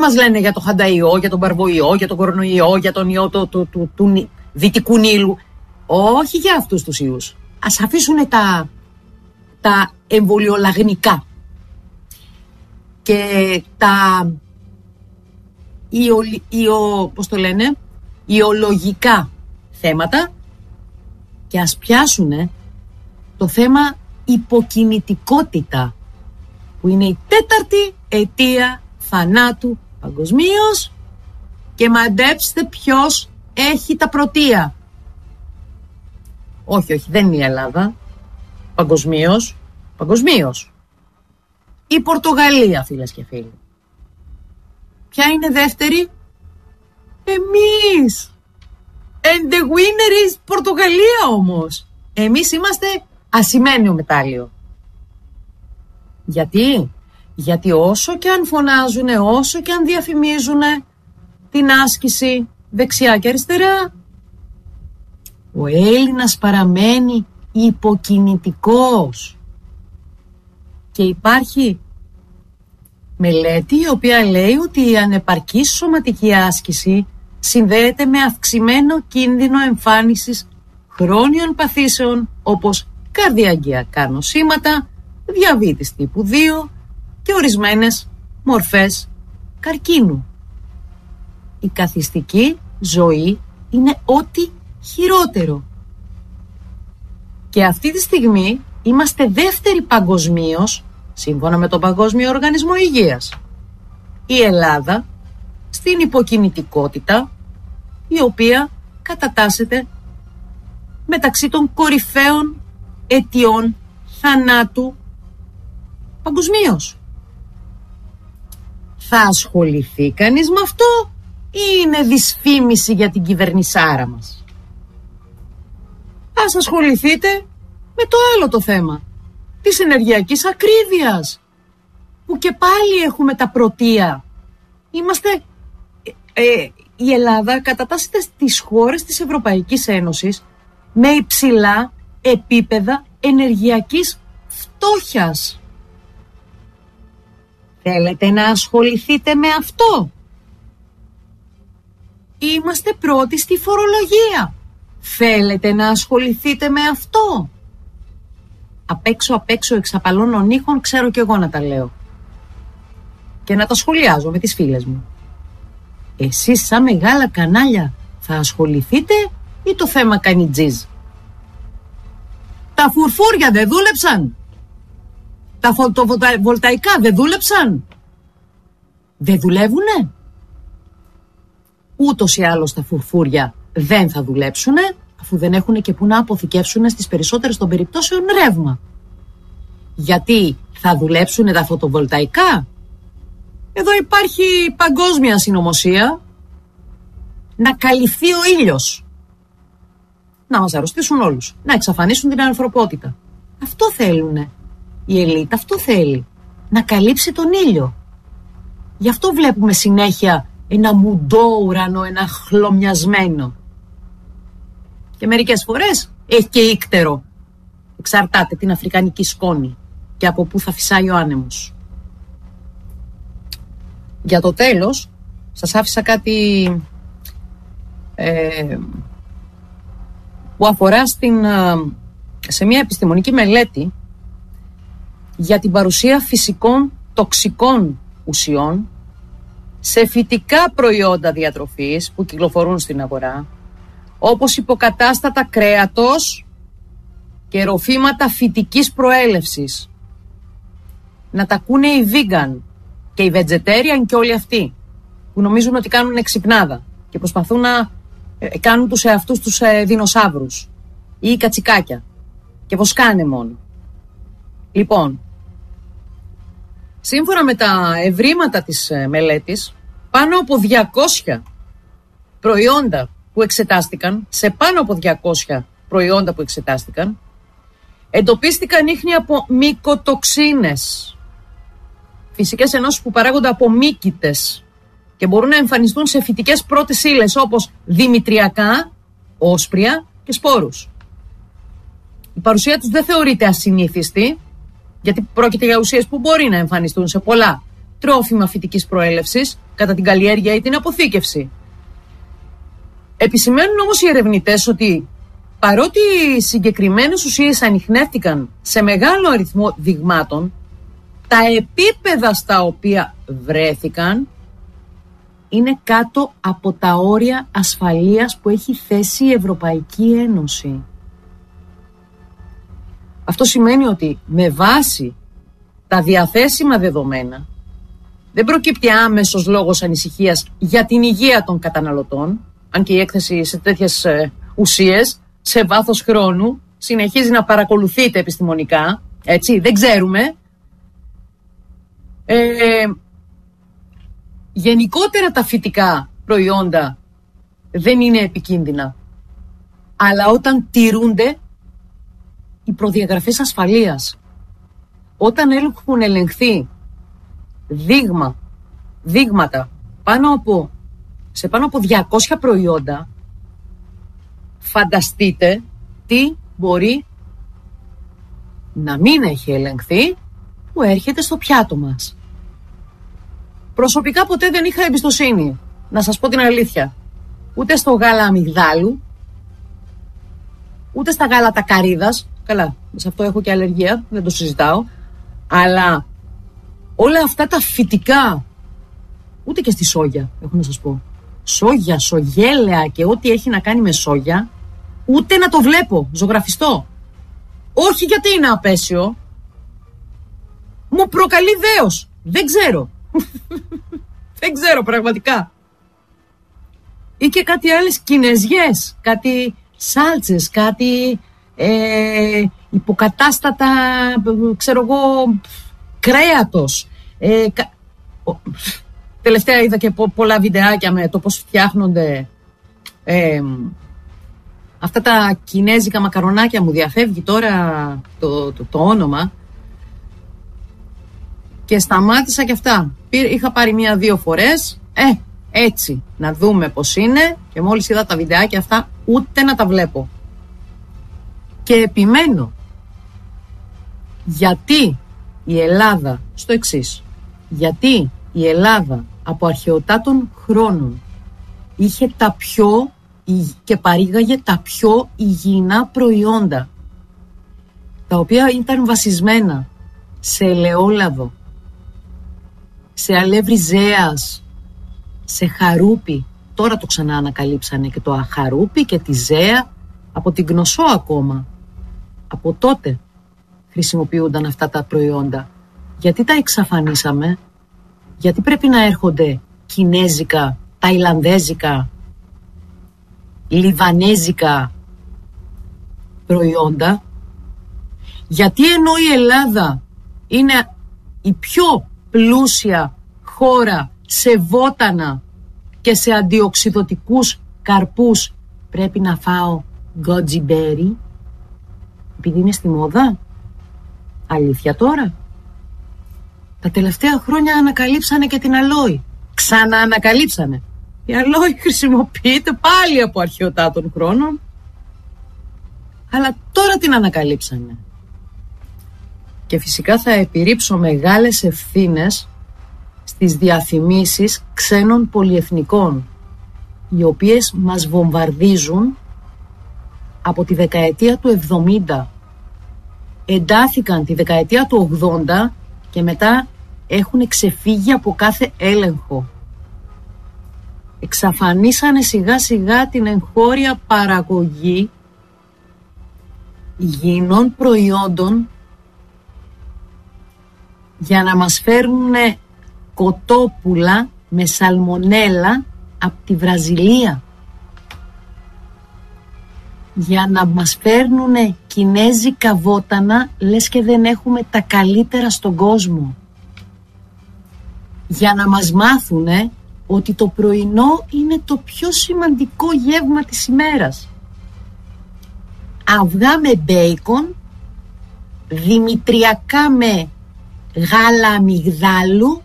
Μας λένε για το χανταϊό, για τον παρβοϊό, για τον κορονοϊό, για τον ιό του Δυτικού Νείλου. Όχι για αυτούς τους ιούς. Ας αφήσουν τα εμβολιολαγνικά και τα ιολογικά θέματα και ας πιάσουν το θέμα υποκινητικότητα, που είναι η 4η αιτία θανάτου παγκοσμίως, και μαντέψτε ποιος έχει τα πρωτεία. Όχι, δεν είναι η Ελλάδα. Παγκοσμίως. Η Πορτογαλία, φίλες και φίλοι. Ποια είναι δεύτερη? Εμείς. And the winner is Πορτογαλία όμως. Εμείς είμαστε ασημένιο μετάλλιο. Γιατί όσο και αν φωνάζουν, όσο και αν διαφημίζουν την άσκηση δεξιά και αριστερά, ο Έλληνας παραμένει υποκινητικός. Και υπάρχει μελέτη η οποία λέει ότι η ανεπαρκής σωματική άσκηση συνδέεται με αυξημένο κίνδυνο εμφάνισης χρόνιων παθήσεων όπως καρδιαγγειακά νοσήματα, διαβήτης τύπου 2 και ορισμένες μορφές καρκίνου. Η καθιστική ζωή είναι ό,τι χειρότερο. Και αυτή τη στιγμή είμαστε δεύτεροι παγκοσμίως, σύμφωνα με τον Παγκόσμιο Οργανισμό Υγείας. Η Ελλάδα στην υποκινητικότητα, η οποία κατατάσσεται μεταξύ των κορυφαίων αιτιών θανάτου παγκοσμίως. Θα ασχοληθεί κανείς με αυτό ή είναι δυσφήμιση για την κυβερνησάρα μας? Ας ασχοληθείτε με το άλλο το θέμα της ενεργειακής ακρίβειας, που και πάλι έχουμε τα πρωτεία. Η Ελλάδα κατατάσσεται στις χώρες της Ευρωπαϊκής Ένωσης με υψηλά επίπεδα ενεργειακής φτώχειας. Θέλετε να ασχοληθείτε με αυτό? Είμαστε πρώτοι στη φορολογία. Θέλετε να ασχοληθείτε με αυτό? Απ' έξω εξαπαλώνων ήχων ξέρω κι εγώ να τα λέω. Και να τα σχολιάζω με τις φίλες μου. Εσείς σαν μεγάλα κανάλια θα ασχοληθείτε ή το θέμα κάνει τζιζ? Τα φουρφούρια δεν δούλεψαν? Τα φωτοβολταϊκά δεν δούλεψαν? Δεν δουλεύουνε? Ούτως ή άλλως τα φουρφούρια δεν θα δουλέψουνε, αφού δεν έχουν και που να αποθηκεύσουν στις περισσότερες των περιπτώσεων ρεύμα. Γιατί θα δουλέψουνε τα φωτοβολταϊκά? Εδώ υπάρχει παγκόσμια συνωμοσία να καλυφθεί ο ήλιος, να μας αρρωστήσουν όλους, να εξαφανίσουν την ανθρωπότητα. Αυτό θέλουνε. Η ελίτ αυτό θέλει, να καλύψει τον ήλιο. Γι' αυτό βλέπουμε συνέχεια ένα μουντό ουρανό, ένα χλωμιασμένο. Και μερικές φορές έχει και ύκτερο. Εξαρτάται την αφρικανική σκόνη και από πού θα φυσάει ο άνεμος. Για το τέλος, σας άφησα κάτι που αφορά σε μια επιστημονική μελέτη για την παρουσία φυσικών τοξικών ουσιών σε φυτικά προϊόντα διατροφής που κυκλοφορούν στην αγορά, όπως υποκατάστατα κρέατος και ροφήματα φυτικής προέλευσης. Να τα ακούνε οι vegan και οι vegetarian και όλοι αυτοί που νομίζουν ότι κάνουν εξυπνάδα και προσπαθούν να κάνουν τους εαυτούς τους δεινοσαύρους ή κατσικάκια και βοσκάνε μόνο. Λοιπόν, σύμφωνα με τα ευρήματα της μελέτης, πάνω από 200 προϊόντα που εξετάστηκαν, σε πάνω από 200 προϊόντα που εξετάστηκαν, εντοπίστηκαν ίχνη από μυκοτοξίνες, φυσικές ενώσεις που παράγονται από μύκητες και μπορούν να εμφανιστούν σε φυτικές πρώτες ύλες όπως δημητριακά, όσπρια και σπόρους. Η παρουσία τους δεν θεωρείται ασυνήθιστη, γιατί πρόκειται για ουσίες που μπορεί να εμφανιστούν σε πολλά τρόφιμα φυτικής προέλευσης κατά την καλλιέργεια ή την αποθήκευση. Επισημαίνουν όμως οι ερευνητές ότι παρότι οι συγκεκριμένες ουσίες ανιχνεύτηκαν σε μεγάλο αριθμό δειγμάτων, τα επίπεδα στα οποία βρέθηκαν είναι κάτω από τα όρια ασφαλείας που έχει θέσει η Ευρωπαϊκή Ένωση. Αυτό σημαίνει ότι με βάση τα διαθέσιμα δεδομένα δεν προκύπτει άμεσος λόγος ανησυχίας για την υγεία των καταναλωτών, αν και η έκθεση σε τέτοιες ουσίες σε βάθος χρόνου συνεχίζει να παρακολουθείται επιστημονικά, έτσι, δεν ξέρουμε. Γενικότερα τα φυτικά προϊόντα δεν είναι επικίνδυνα, αλλά όταν τηρούνται οι προδιαγραφές ασφαλείας, όταν έχουν ελεγχθεί δείγματα σε πάνω από 200 προϊόντα, φανταστείτε τι μπορεί να μην έχει ελεγχθεί που έρχεται στο πιάτο μας. Προσωπικά ποτέ δεν είχα εμπιστοσύνη, να σας πω την αλήθεια, ούτε στο γάλα αμυγδάλου, ούτε στα γάλατα καρύδας. Καλά, σε αυτό έχω και αλλεργία, δεν το συζητάω. Αλλά όλα αυτά τα φυτικά, ούτε και στη σόγια, έχω να σας πω. Σόγια, σογέλαια και ό,τι έχει να κάνει με σόγια, ούτε να το βλέπω, ζωγραφιστό. Όχι γιατί είναι απέσιο. Μου προκαλεί δέος. Δεν ξέρω. Δεν ξέρω πραγματικά. Ή και κάτι άλλες κινεζιές, κάτι σάλτσες, κάτι υποκατάστατα, ξέρω εγώ, κρέατος. Τελευταία είδα και πολλά βιντεάκια με το πώς φτιάχνονται αυτά τα κινέζικα μακαρονάκια, μου διαφεύγει τώρα το όνομα. Και σταμάτησα και αυτά. Είχα πάρει 1-2 φορές, έτσι, να δούμε πώς είναι, και μόλις είδα τα βιντεάκια αυτά, ούτε να τα βλέπω. Και επιμένω, γιατί η Ελλάδα, στο εξής, γιατί η Ελλάδα από αρχαιοτάτων χρόνων είχε τα πιο και παρήγαγε τα πιο υγιεινά προϊόντα, τα οποία ήταν βασισμένα σε ελαιόλαδο, σε αλεύρι ζέας, σε χαρούπι. Τώρα το ξανά ανακαλύψανε και το αχαρούπι και τη ζέα, από την Κνωσό ακόμα. Από τότε χρησιμοποιούνταν αυτά τα προϊόντα. Γιατί τα εξαφανίσαμε? Γιατί πρέπει να έρχονται κινέζικα, ταϊλανδέζικα, λιβανέζικα προϊόντα? Γιατί ενώ η Ελλάδα είναι η πιο πλούσια χώρα σε βότανα και σε αντιοξυδοτικούς καρπούς, πρέπει να φάω goji berry επειδή είναι στη μόδα? Αλήθεια τώρα? Τα τελευταία χρόνια ανακαλύψανε και την αλόη. Ξαναανακαλύψανε. Η αλόη χρησιμοποιείται πάλι από αρχαιοτάτων χρόνων, αλλά τώρα την ανακαλύψανε. Και φυσικά θα επιρρύψω μεγάλες ευθύνες στις διαφημίσεις ξένων πολυεθνικών, οι οποίες μας βομβαρδίζουν από τη δεκαετία του 70. Εντάθηκαν τη δεκαετία του 80 και μετά έχουν ξεφύγει από κάθε έλεγχο. Εξαφανίσανε σιγά σιγά την εγχώρια παραγωγή υγιεινών προϊόντων για να μας φέρουν κοτόπουλα με σαλμονέλα από τη Βραζιλία, για να μας φέρνουν κινέζικα βότανα λες και δεν έχουμε τα καλύτερα στον κόσμο, για να μας μάθουνε ότι το πρωινό είναι το πιο σημαντικό γεύμα της ημέρας. Αυγά με μπέικον, δημητριακά με γάλα αμυγδάλου,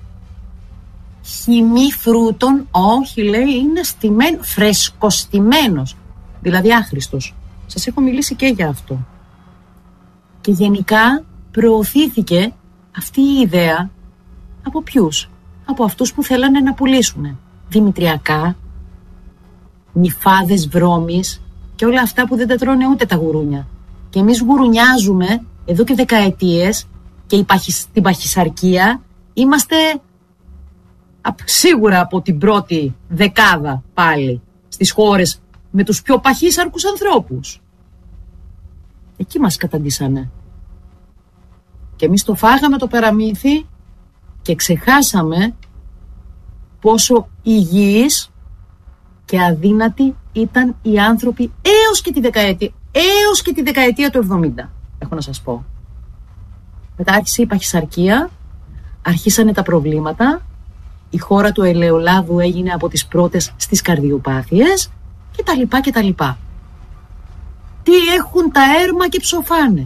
χυμή φρούτων. Όχι, λέει, είναι φρεσκοστημένος, δηλαδή άχρηστος. Σας έχω μιλήσει και για αυτό. Και γενικά προωθήθηκε αυτή η ιδέα Από ποιους? Από αυτούς που θέλανε να πουλήσουν δημητριακά, νυφάδες βρώμης και όλα αυτά που δεν τα τρώνε ούτε τα γουρούνια. Και εμείς γουρουνιάζουμε εδώ και δεκαετίες και την παχυσαρκία είμαστε σίγουρα από την πρώτη δεκάδα πάλι στις χώρες με τους πιο παχύσαρκους ανθρώπους. Εκεί μας καταντήσανε. Και εμείς το φάγαμε το παραμύθι και ξεχάσαμε πόσο υγιείς και αδύνατοι ήταν οι άνθρωποι έως και τη δεκαετία του 70, έχω να σας πω. Μετά άρχισε η παχυσαρκία, αρχίσανε τα προβλήματα, η χώρα του ελαιολάδου έγινε από τις πρώτες στις καρδιοπάθειες και τα λοιπά. Τι έχουν τα έρμα και ψοφάνε.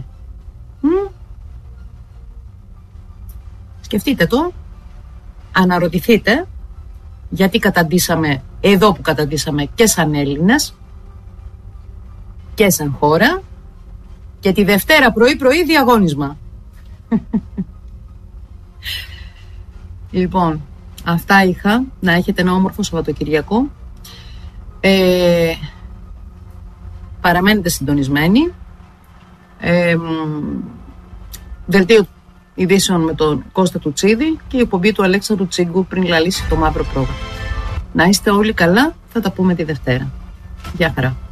Σκεφτείτε το, αναρωτηθείτε γιατί καταντήσαμε εδώ που καταντήσαμε και σαν Έλληνες και σαν χώρα και τη Δευτέρα πρωί διαγώνισμα. Λοιπόν, αυτά είχα. Να έχετε ένα όμορφο Σαββατοκυριακό. Παραμένετε συντονισμένοι. Δελτίο ειδήσεων με τον Κώστα Τουτσίδη και η εκπομπή του Αλέξανδρου Τσίγκου πριν λαλήσει το μαύρο πρόγραμμα. Να είστε όλοι καλά, θα τα πούμε τη Δευτέρα. Γεια χαρά.